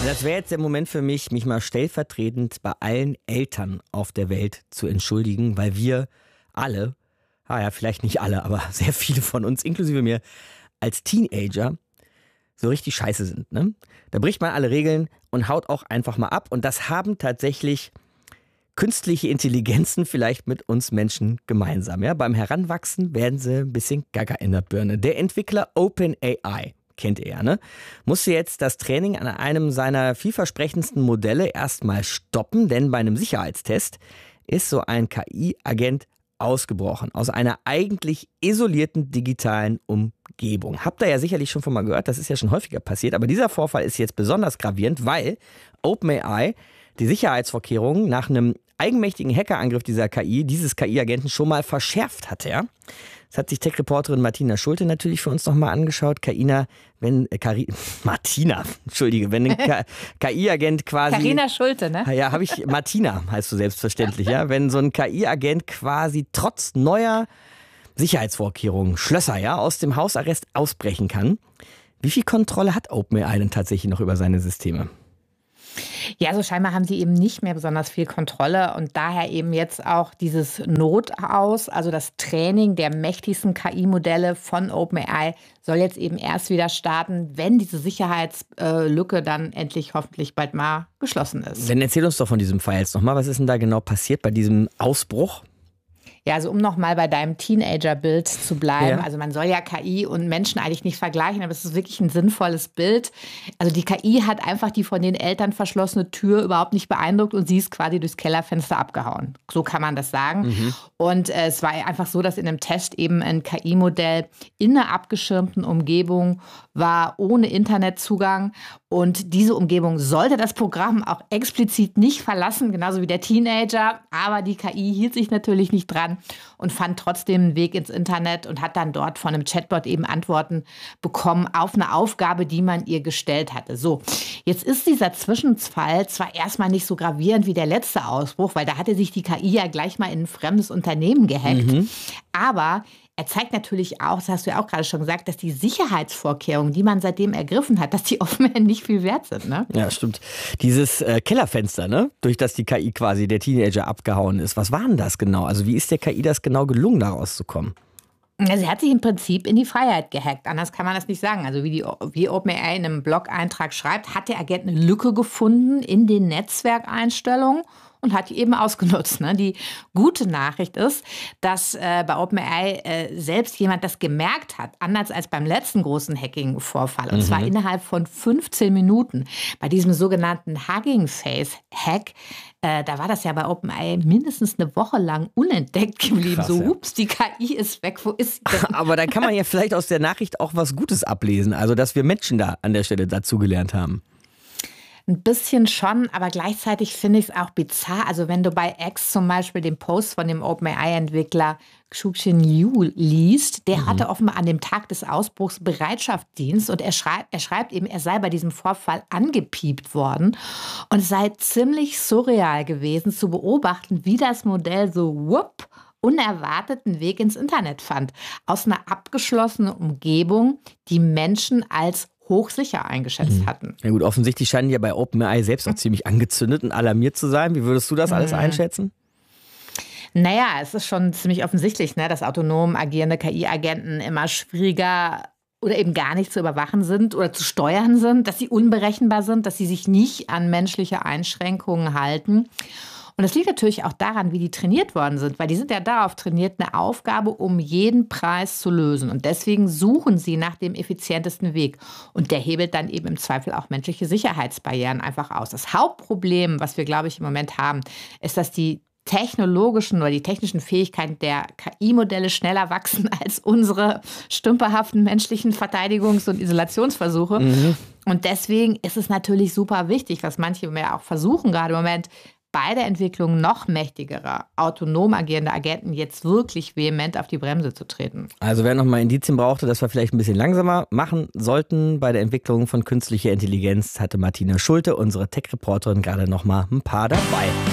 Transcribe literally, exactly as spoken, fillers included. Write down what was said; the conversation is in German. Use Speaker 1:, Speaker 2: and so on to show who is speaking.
Speaker 1: Das wäre jetzt der Moment für mich, mich mal stellvertretend bei allen Eltern auf der Welt zu entschuldigen, weil wir alle, ah ja, vielleicht nicht alle, aber sehr viele von uns, inklusive mir, als Teenager so richtig scheiße sind. Ne? Da bricht man alle Regeln und haut auch einfach mal ab. Und das haben tatsächlich künstliche Intelligenzen vielleicht mit uns Menschen gemeinsam. Ja? Beim Heranwachsen werden sie ein bisschen gaga in der Birne. Der Entwickler OpenAI, kennt ihr ja, ne? Musste jetzt das Training an einem seiner vielversprechendsten Modelle erstmal stoppen, denn bei einem Sicherheitstest ist so ein K I-Agent ausgebrochen aus einer eigentlich isolierten digitalen Umgebung. Habt ihr ja sicherlich schon von mal gehört, das ist ja schon häufiger passiert, aber dieser Vorfall ist jetzt besonders gravierend, weil OpenAI die Sicherheitsvorkehrungen nach einem eigenmächtigen Hackerangriff dieser K I, dieses K I-Agenten schon mal verschärft hatte, ja? Das hat sich Tech-Reporterin Martina Schulte natürlich für uns nochmal angeschaut. Karina, wenn, äh, Kari, Martina, entschuldige, wenn ein K I-Agent quasi...
Speaker 2: Carina Schulte, ne?
Speaker 1: Ja, habe ich, Martina heißt du selbstverständlich, ja. Wenn so ein K I-Agent quasi trotz neuer Sicherheitsvorkehrungen, Schlösser, ja, aus dem Hausarrest ausbrechen kann. Wie viel Kontrolle hat OpenAI denn tatsächlich noch über seine Systeme?
Speaker 2: Ja, also scheinbar haben sie eben nicht mehr besonders viel Kontrolle und daher eben jetzt auch dieses Notaus, also das Training der mächtigsten K I-Modelle von OpenAI soll jetzt eben erst wieder starten, wenn diese Sicherheitslücke dann endlich hoffentlich bald mal geschlossen ist.
Speaker 1: Dann erzähl uns doch von diesem Fall jetzt nochmal. Was ist denn da genau passiert bei diesem Ausbruch?
Speaker 2: Ja, also um nochmal bei deinem Teenager-Bild zu bleiben.
Speaker 1: Ja.
Speaker 2: Also man soll ja K I und Menschen eigentlich nicht vergleichen, aber es ist wirklich ein sinnvolles Bild. Also die K I hat einfach die von den Eltern verschlossene Tür überhaupt nicht beeindruckt und sie ist quasi durchs Kellerfenster abgehauen. So kann man das sagen. Mhm. Und äh, es war einfach so, dass in einem Test eben ein K I-Modell in einer abgeschirmten Umgebung war, ohne Internetzugang. Und diese Umgebung sollte das Programm auch explizit nicht verlassen, genauso wie der Teenager. Aber die K I hielt sich natürlich nicht dran und fand trotzdem einen Weg ins Internet und hat dann dort von einem Chatbot eben Antworten bekommen auf eine Aufgabe, die man ihr gestellt hatte. So, jetzt ist dieser Zwischenfall zwar erstmal nicht so gravierend wie der letzte Ausbruch, weil da hatte sich die K I ja gleich mal in ein fremdes Unternehmen gehackt. Mhm. Aber er zeigt natürlich auch, das hast du ja auch gerade schon gesagt, dass die Sicherheitsvorkehrungen, die man seitdem ergriffen hat, dass die offenbar nicht viel wert sind. Ne?
Speaker 1: Ja, stimmt. Dieses äh, Kellerfenster, ne? Durch das die K I quasi der Teenager abgehauen ist. Was war denn das genau? Also wie ist der K I das genau gelungen, da rauszukommen?
Speaker 2: Sie hat sich im Prinzip in die Freiheit gehackt. Anders kann man das nicht sagen. Also wie, die, wie OpenAI in einem Blog-Eintrag schreibt, hat der Agent eine Lücke gefunden in den Netzwerkeinstellungen und hat die eben ausgenutzt. Ne? Die gute Nachricht ist, dass äh, bei OpenAI äh, selbst jemand das gemerkt hat, anders als beim letzten großen Hacking-Vorfall. Und mhm. zwar innerhalb von fünfzehn Minuten. Bei diesem sogenannten Hugging Face-Hack, äh, da war das ja bei OpenAI mindestens eine Woche lang unentdeckt geblieben. Krass, so, ja. Ups, die K I ist weg, wo ist sie denn?
Speaker 1: Aber da kann man ja vielleicht aus der Nachricht auch was Gutes ablesen. Also, dass wir Menschen da an der Stelle dazugelernt haben.
Speaker 2: Ein bisschen schon, aber gleichzeitig finde ich es auch bizarr. Also wenn du bei X zum Beispiel den Post von dem OpenAI-Entwickler Xueqin Liu liest, der mhm. hatte offenbar an dem Tag des Ausbruchs Bereitschaftsdienst und er schreibt, er schreibt eben, er sei bei diesem Vorfall angepiept worden und es sei ziemlich surreal gewesen zu beobachten, wie das Modell so whoop, unerwarteten Weg ins Internet fand. Aus einer abgeschlossenen Umgebung, die Menschen als hochsicher eingeschätzt mhm. hatten.
Speaker 1: Ja gut, offensichtlich scheinen die ja bei OpenAI selbst auch ziemlich angezündet und alarmiert zu sein. Wie würdest du das alles mhm. einschätzen?
Speaker 2: Naja, es ist schon ziemlich offensichtlich, ne, dass autonom agierende K I-Agenten immer schwieriger oder eben gar nicht zu überwachen sind oder zu steuern sind, dass sie unberechenbar sind, dass sie sich nicht an menschliche Einschränkungen halten. Und das liegt natürlich auch daran, wie die trainiert worden sind, weil die sind ja darauf trainiert, eine Aufgabe um jeden Preis zu lösen. Und deswegen suchen sie nach dem effizientesten Weg. Und der hebelt dann eben im Zweifel auch menschliche Sicherheitsbarrieren einfach aus. Das Hauptproblem, was wir, glaube ich, im Moment haben, ist, dass die technologischen oder die technischen Fähigkeiten der K I-Modelle schneller wachsen als unsere stümperhaften menschlichen Verteidigungs- und Isolationsversuche. Mhm. Und deswegen ist es natürlich super wichtig, was manche mehr auch versuchen, gerade im Moment, bei der Entwicklung noch mächtigerer, autonom agierender Agenten jetzt wirklich vehement auf die Bremse zu treten.
Speaker 1: Also wer nochmal Indizien brauchte, dass wir vielleicht ein bisschen langsamer machen sollten bei der Entwicklung von künstlicher Intelligenz, hatte Martina Schulte, unsere Tech-Reporterin, gerade nochmal ein paar dabei.